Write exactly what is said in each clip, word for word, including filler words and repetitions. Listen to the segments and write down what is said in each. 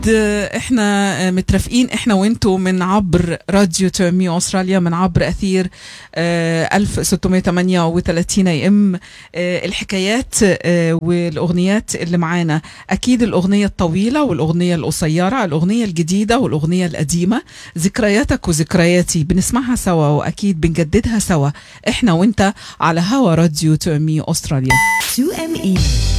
احنا مترافقين احنا وانتو من عبر راديو تومي أستراليا، من عبر أثير ألف وستمائة وثمانية وثلاثين اي ام. الحكايات والأغنيات اللي معانا أكيد الأغنية الطويلة والأغنية القصيرة، الأغنية الجديدة والأغنية القديمة، ذكرياتك وذكرياتي بنسمعها سوا وأكيد بنجددها سوا احنا وانت على هوا راديو تومي أستراليا. تو إم إي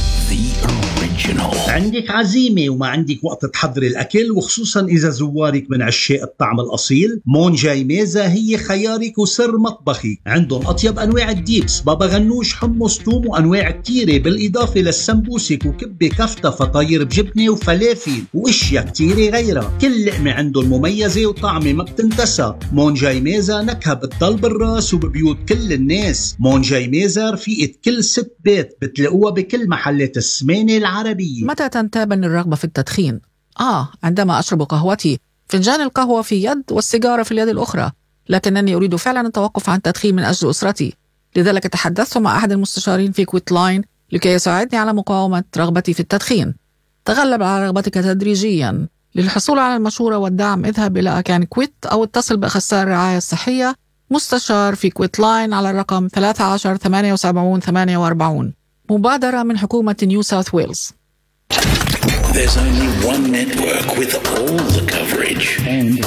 عندك عزيمة وما عندك وقت تحضري الأكل، وخصوصا إذا زوارك من عشاق الطعم الأصيل، مون جاي ميزة هي خيارك وسر مطبخي. عندهم أطيب أنواع الديبس، بابا غنوش، حمص، توم، وأنواع كتيرة، بالإضافة للسمبوسك وكبة كفتة، فطاير بجبنة وفلافل وإشياء كتيرة غيرها. كل لقمة عندهم مميزة وطعمة ما بتنتسى. مون جاي ميزة نكهة بتضل بالراس وببيوت كل الناس. مون جاي ميزة رفيقة كل ست بيت، بتلاقوها بكل محلات السمانة العربية. متى تنتابني الرغبة في التدخين؟ آه عندما أشرب قهوتي، فنجان القهوة في يد والسيجارة في اليد الأخرى، لكنني أريد فعلا التوقف عن التدخين من أجل أسرتي. لذلك تحدثت مع أحد المستشارين في كويت لاين لكي يساعدني على مقاومة رغبتي في التدخين. تغلب على رغبتك تدريجيا. للحصول على المشورة والدعم اذهب إلى أكان كويت أو اتصل بأخصائي الرعاية الصحية مستشار في كويت لاين على الرقم ثلاثة عشر ثمانية وسبعين ثمانية وأربعين. مبادرة من حكومة نيو ساوث ويلز. There's only one network with all the coverage.